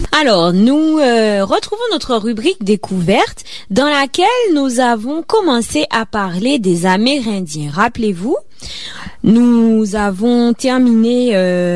Alors, nous retrouvons notre rubrique découverte dans laquelle nous avons commencé à parler des Amérindiens. Rappelez-vous, nous avons terminé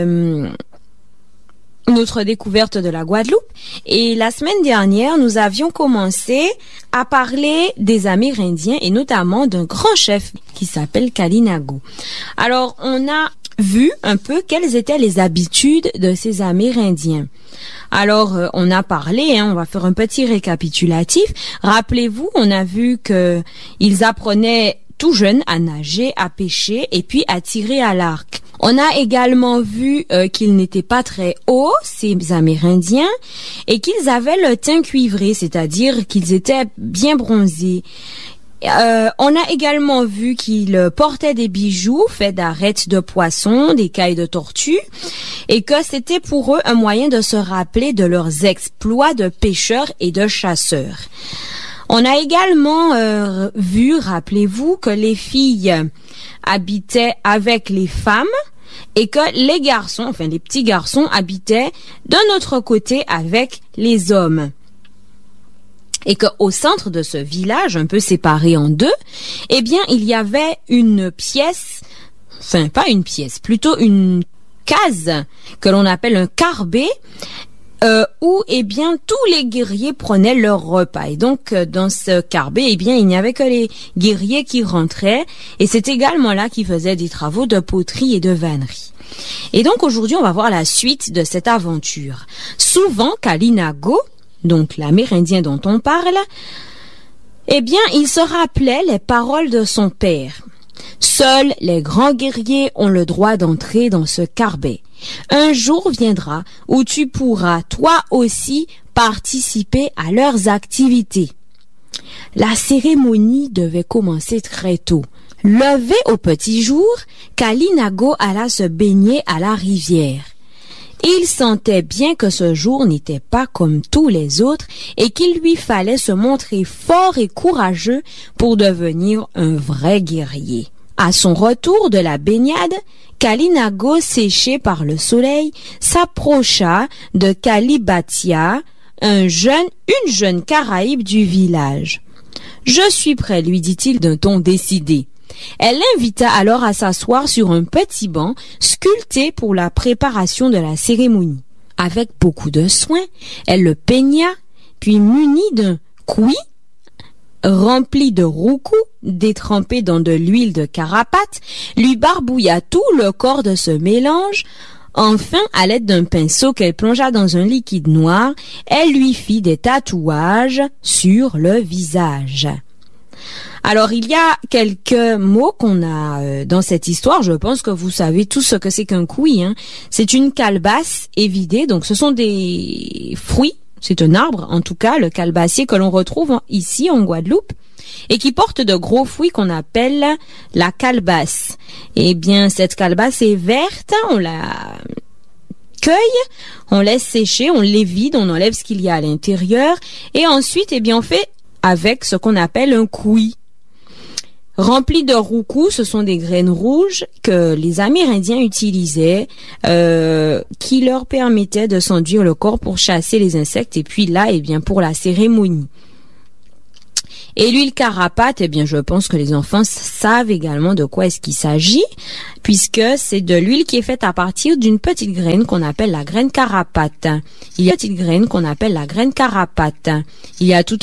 notre découverte de la Guadeloupe et la semaine dernière, nous avions commencé à parler des Amérindiens et notamment d'un grand chef qui s'appelle Kalinago. Alors, on a vu un peu quelles étaient les habitudes de ces Amérindiens. Alors, on a parlé, on va faire un petit récapitulatif. Rappelez-vous, on a vu que ils apprenaient tout jeunes à nager, à pêcher et puis à tirer à l'arc. On a également vu qu'ils n'étaient pas très hauts, ces Amérindiens, et qu'ils avaient le teint cuivré, c'est-à-dire qu'ils étaient bien bronzés. On a également vu qu'ils portaient des bijoux faits d'arêtes de poisson, d'écailles de tortue, et que c'était pour eux un moyen de se rappeler de leurs exploits de pêcheurs et de chasseurs. On a également vu, rappelez-vous, que les filles habitaient avec les femmes et que les garçons, enfin les petits garçons, habitaient d'un autre côté avec les hommes. Et qu'au centre de ce village, un peu séparé en deux, eh bien, il y avait une pièce, enfin pas une pièce, plutôt une case que l'on appelle un carbet, où eh bien tous les guerriers prenaient leur repas. Et donc dans ce carbet, eh bien il n'y avait que les guerriers qui rentraient, et c'est également là qu'ils faisaient des travaux de poterie et de vannerie. Et donc aujourd'hui, on va voir la suite de cette aventure. Souvent, Kalinago, donc l'Amérindien dont on parle, eh bien il se rappelait les paroles de son père. Seuls les grands guerriers ont le droit d'entrer dans ce carbet. Un jour viendra où tu pourras, toi aussi, participer à leurs activités. La cérémonie devait commencer très tôt. Levé au petit jour, Kalinago alla se baigner à la rivière. Il sentait bien que ce jour n'était pas comme tous les autres et qu'il lui fallait se montrer fort et courageux pour devenir un vrai guerrier. À son retour de la baignade, Kalinago, séché par le soleil, s'approcha de Kalibatia, une jeune Caraïbe du village. « Je suis prêt, lui dit-il d'un ton décidé. » Elle l'invita alors à s'asseoir sur un petit banc sculpté pour la préparation de la cérémonie. Avec beaucoup de soin, elle le peigna, puis muni d'un koui, rempli de roucou, détrempé dans de l'huile de carapate, lui barbouilla tout le corps de ce mélange. Enfin, à l'aide d'un pinceau qu'elle plongea dans un liquide noir, elle lui fit des tatouages sur le visage. Alors, il y a quelques mots qu'on a dans cette histoire. Je pense que vous savez tout ce que c'est qu'un koui. C'est une calebasse évidée. Donc, ce sont des fruits. C'est un arbre, en tout cas, le calebassier que l'on retrouve ici en Guadeloupe et qui porte de gros fruits qu'on appelle la calebasse. Eh bien, cette calebasse est verte. On la cueille, on laisse sécher, on l'évide, on enlève ce qu'il y a à l'intérieur et ensuite, eh bien, on fait avec ce qu'on appelle un koui. Remplis de roucou, ce sont des graines rouges que les Amérindiens utilisaient, qui leur permettaient de s'enduire le corps pour chasser les insectes et puis là, eh bien, pour la cérémonie. Et l'huile carapate, eh bien, je pense que les enfants savent également de quoi est-ce qu'il s'agit, puisque c'est de l'huile qui est faite à partir d'une petite graine qu'on appelle la graine carapate. Il y a une petite graine qu'on appelle la graine carapate. Il y a tout